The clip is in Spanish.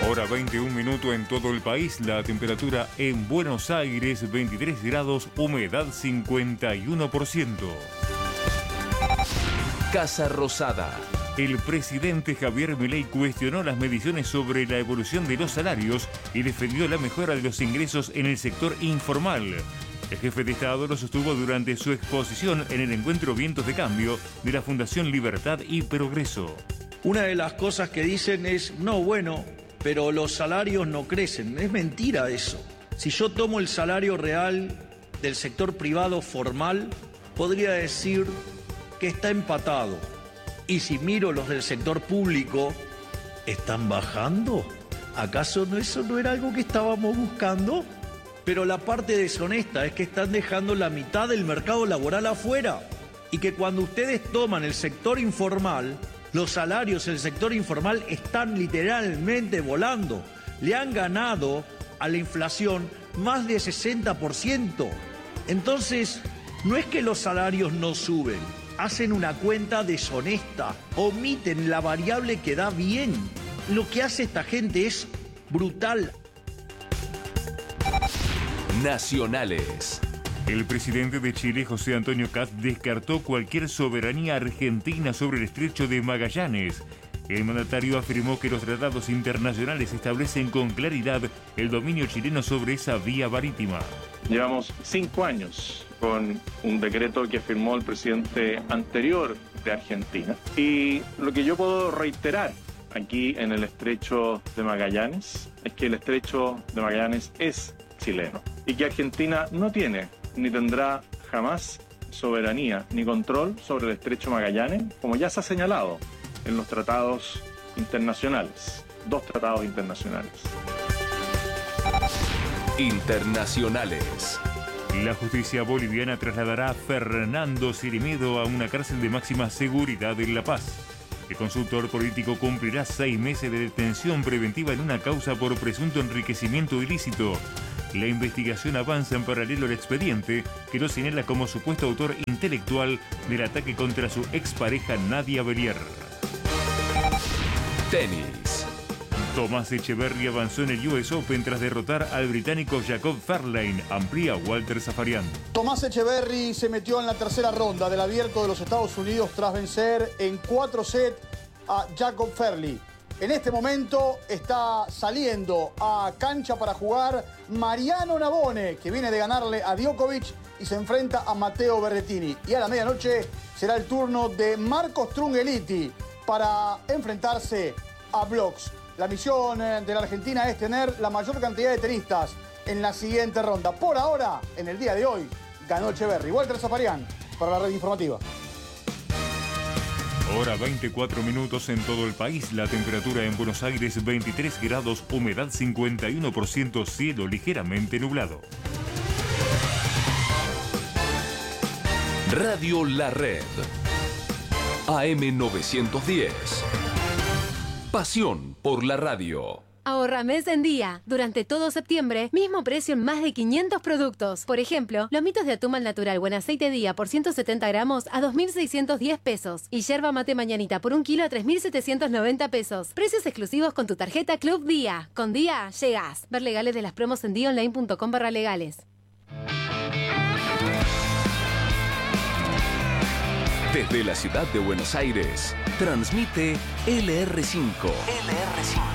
Hora 21 minutos en todo el país. La temperatura en Buenos Aires 23 grados, humedad 51%. Casa Rosada. El presidente Javier Milei cuestionó las mediciones sobre la evolución de los salarios y defendió la mejora de los ingresos en el sector informal. El jefe de Estado lo sostuvo durante su exposición en el encuentro Vientos de Cambio de la Fundación Libertad y Progreso. Una de las cosas que dicen es, no, bueno, pero los salarios no crecen. Es mentira eso. Si yo tomo el salario real del sector privado formal, podría decir que está empatado. Y si miro los del sector público, ¿están bajando? ¿Acaso eso no era algo que estábamos buscando? Pero la parte deshonesta es que están dejando la mitad del mercado laboral afuera. Y que cuando ustedes toman el sector informal, los salarios en el sector informal están literalmente volando. Le han ganado a la inflación más de 60%. Entonces, no es que los salarios no suben. Hacen una cuenta deshonesta. Omiten la variable que da bien. Lo que hace esta gente es brutal. Nacionales. El presidente de Chile, José Antonio Kast, descartó cualquier soberanía argentina sobre el estrecho de Magallanes. El mandatario afirmó que los tratados internacionales establecen con claridad el dominio chileno sobre esa vía marítima. Llevamos 5 años con un decreto que firmó el presidente anterior de Argentina. Y lo que yo puedo reiterar aquí en el estrecho de Magallanes es que el estrecho de Magallanes es chileno y que Argentina no tiene ni tendrá jamás soberanía ni control sobre el estrecho Magallanes, como ya se ha señalado en los tratados internacionales, 2 tratados internacionales. Internacionales. La justicia boliviana trasladará a Fernando Cirimero a una cárcel de máxima seguridad en La Paz. El consultor político cumplirá 6 meses de detención preventiva en una causa por presunto enriquecimiento ilícito. La investigación avanza en paralelo al expediente que lo señala como supuesto autor intelectual del ataque contra su expareja Nadia Belier. Tenis. Tomás Echeverry avanzó en el US Open tras derrotar al británico Jacob Fairlane, amplía Walter Zafarian. Tomás Echeverry se metió en la tercera ronda del Abierto de los Estados Unidos tras vencer en 4 sets a Jacob Fairlane. En este momento está saliendo a cancha para jugar Mariano Navone, que viene de ganarle a Djokovic y se enfrenta a Matteo Berrettini. Y a la medianoche será el turno de Marcos Trungeliti para enfrentarse a Bloks. La misión de la Argentina es tener la mayor cantidad de tenistas en la siguiente ronda. Por ahora, en el día de hoy, ganó Echeverry. Walter Zafarian para la red informativa. Hora 24 minutos en todo el país. La temperatura en Buenos Aires 23 grados, humedad 51%, cielo ligeramente nublado. Radio La Red. AM 910. Pasión por la radio. Ahorra mes en día. Durante todo septiembre, mismo precio en más de 500 productos. Por ejemplo, lomitos de atún al natural buen aceite día por 170 gramos a 2.610 pesos. Y yerba mate mañanita por 1 kilo a 3.790 pesos. Precios exclusivos con tu tarjeta Club Día. Con Día, llegás. Ver legales de las promos en diaonline.com/legales. Desde la ciudad de Buenos Aires, transmite LR5. LR5.